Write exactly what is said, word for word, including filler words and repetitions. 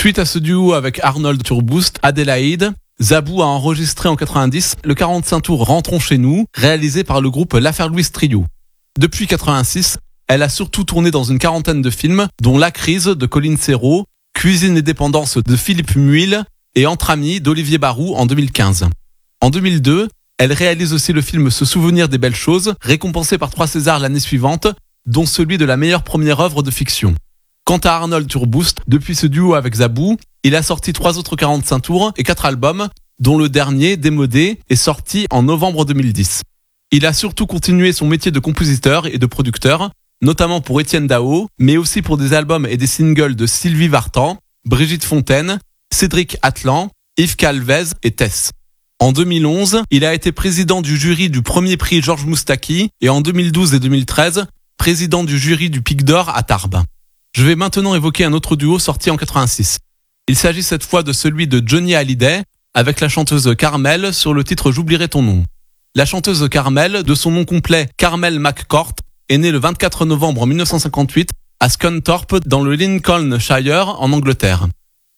Suite à ce duo avec Arnold Turboust, Adélaïde, Zabou a enregistré en quatre-vingt-dix le quarante-cinq tours Rentrons chez nous, réalisé par le groupe L'Affaire Louise Trio. Depuis quatre-vingt-six, elle a surtout tourné dans une quarantaine de films, dont La Crise de Colline Serrault, Cuisine et dépendance de Philippe Muil et Entre amis d'Olivier Barou en deux mille quinze. En deux mille deux, elle réalise aussi le film Se souvenir des belles choses, récompensé par trois Césars l'année suivante, dont celui de la meilleure première œuvre de fiction. Quant à Arnold Turboust, depuis ce duo avec Zabou, il a sorti trois autres quarante-cinq tours et quatre albums, dont le dernier, Démodé, est sorti en novembre deux mille dix. Il a surtout continué son métier de compositeur et de producteur, notamment pour Étienne Dao, mais aussi pour des albums et des singles de Sylvie Vartan, Brigitte Fontaine, Cédric Atlan, Yves Calvez et Tess. En deux mille onze, il a été président du jury du premier prix Georges Moustaki et en deux mille douze et deux mille treize, président du jury du Pic d'Or à Tarbes. Je vais maintenant évoquer un autre duo sorti en quatre-vingt-six. Il s'agit cette fois de celui de Johnny Hallyday avec la chanteuse Carmel sur le titre J'oublierai ton nom. La chanteuse Carmel, de son nom complet Carmel McCourt, est née le vingt-quatre novembre mille neuf cent cinquante-huit à Scunthorpe dans le Lincolnshire en Angleterre.